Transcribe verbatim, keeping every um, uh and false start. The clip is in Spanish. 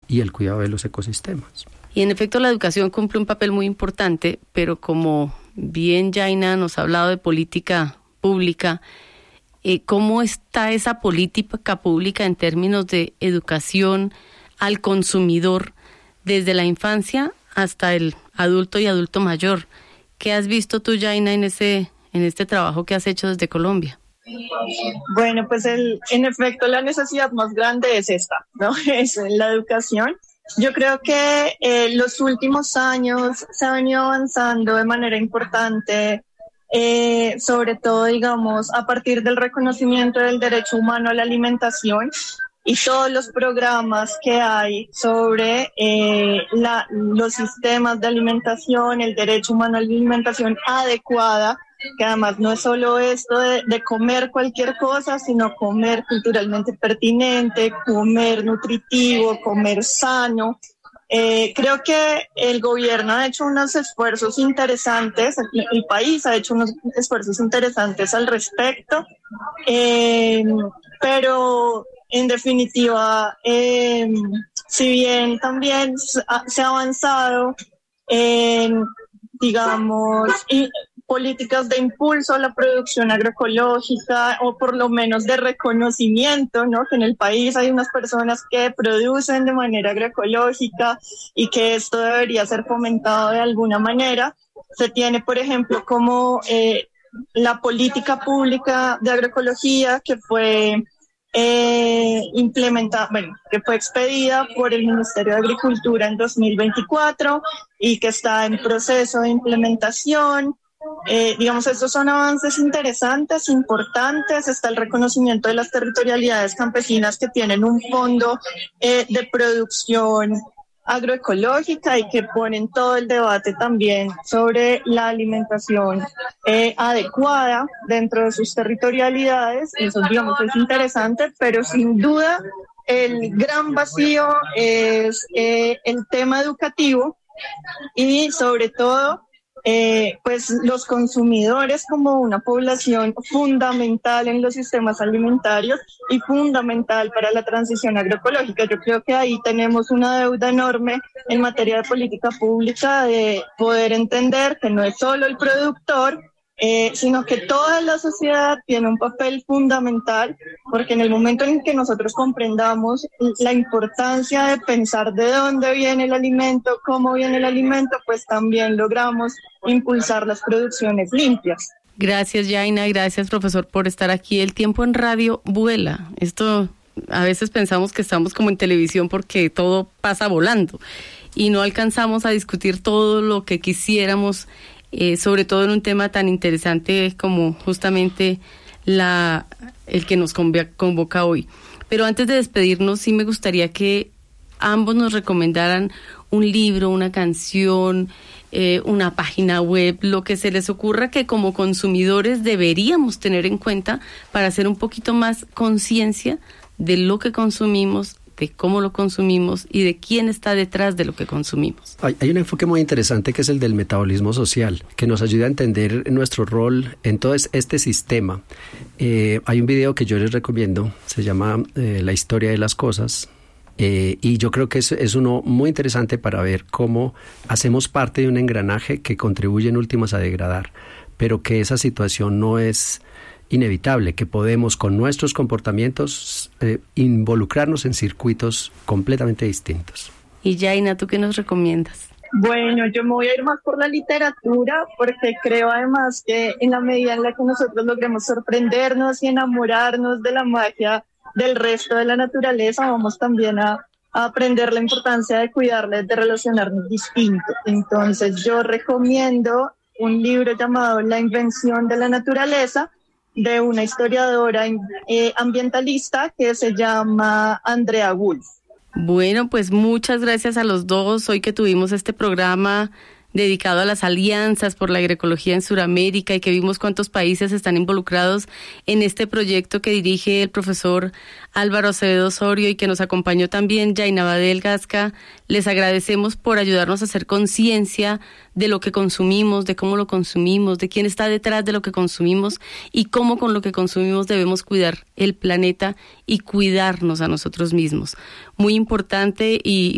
y el cuidado de los ecosistemas. Y en efecto la educación cumple un papel muy importante, pero como bien Jaina nos ha hablado de política pública, eh, ¿cómo está esa política pública en términos de educación al consumidor desde la infancia hasta el adulto y adulto mayor? ¿Qué has visto tú, Jaina, en ese, en este trabajo que has hecho desde Colombia? Bueno, pues el, en efecto la necesidad más grande es esta, ¿no? Es la educación. Yo creo que eh, los últimos años se ha venido avanzando de manera importante, eh, sobre todo, digamos, a partir del reconocimiento del derecho humano a la alimentación y todos los programas que hay sobre eh, la, los sistemas de alimentación, el derecho humano a la alimentación adecuada, que además no es solo esto de, de comer cualquier cosa, sino comer culturalmente pertinente, comer nutritivo, comer sano. Eh, creo que el gobierno ha hecho unos esfuerzos interesantes, el, el país ha hecho unos esfuerzos interesantes al respecto, eh, pero en definitiva, eh, si bien también se ha avanzado en, digamos, y, políticas de impulso a la producción agroecológica o por lo menos de reconocimiento, ¿no? Que en el país hay unas personas que producen de manera agroecológica y que esto debería ser fomentado de alguna manera. Se tiene, por ejemplo, como eh, la política pública de agroecología que fue eh, implementada, bueno, que fue expedida por el Ministerio de Agricultura en dos mil veinticuatro y que está en proceso de implementación. Eh, digamos, estos son avances interesantes, importantes. Está el reconocimiento de las territorialidades campesinas que tienen un fondo eh, de producción agroecológica y que ponen todo el debate también sobre la alimentación eh, adecuada dentro de sus territorialidades. Eso, digamos, es interesante, pero sin duda el gran vacío es eh, el tema educativo y sobre todo Eh, pues los consumidores como una población fundamental en los sistemas alimentarios y fundamental para la transición agroecológica. Yo creo que ahí tenemos una deuda enorme en materia de política pública de poder entender que no es solo el productor, Eh, sino que toda la sociedad tiene un papel fundamental, porque en el momento en que nosotros comprendamos la importancia de pensar de dónde viene el alimento, cómo viene el alimento, pues también logramos impulsar las producciones limpias. Gracias, Jaina, gracias, profesor, por estar aquí. El tiempo en radio vuela. Esto, a veces pensamos que estamos como en televisión porque todo pasa volando y no alcanzamos a discutir todo lo que quisiéramos, Eh, sobre todo en un tema tan interesante como justamente la el que nos convoca hoy. Pero antes de despedirnos, sí me gustaría que ambos nos recomendaran un libro, una canción, eh, una página web, lo que se les ocurra que como consumidores deberíamos tener en cuenta para hacer un poquito más conciencia de lo que consumimos, de cómo lo consumimos y de quién está detrás de lo que consumimos. Hay, hay un enfoque muy interesante que es el del metabolismo social, que nos ayuda a entender nuestro rol en todo este sistema. Eh, hay un video que yo les recomiendo, se llama eh, La historia de las cosas, eh, y yo creo que es, es uno muy interesante para ver cómo hacemos parte de un engranaje que contribuye en últimas a degradar, pero que esa situación no es inevitable, que podemos con nuestros comportamientos eh, involucrarnos en circuitos completamente distintos. Y Jaina, ¿tú qué nos recomiendas? Bueno, yo me voy a ir más por la literatura porque creo además que en la medida en la que nosotros logremos sorprendernos y enamorarnos de la magia del resto de la naturaleza, vamos también a, a aprender la importancia de cuidarla, de relacionarnos distinto. Entonces yo recomiendo un libro llamado La invención de la naturaleza, de una historiadora eh, ambientalista que se llama Andrea Wulf. Bueno, pues muchas gracias a los dos. Hoy que tuvimos este programa dedicado a las alianzas por la agroecología en Sudamérica y que vimos cuántos países están involucrados en este proyecto que dirige el profesor Álvaro Acevedo Osorio y que nos acompañó también Jaina Badel Gasca, les agradecemos por ayudarnos a hacer conciencia de lo que consumimos, de cómo lo consumimos, de quién está detrás de lo que consumimos y cómo con lo que consumimos debemos cuidar el planeta y cuidarnos a nosotros mismos. Muy importante y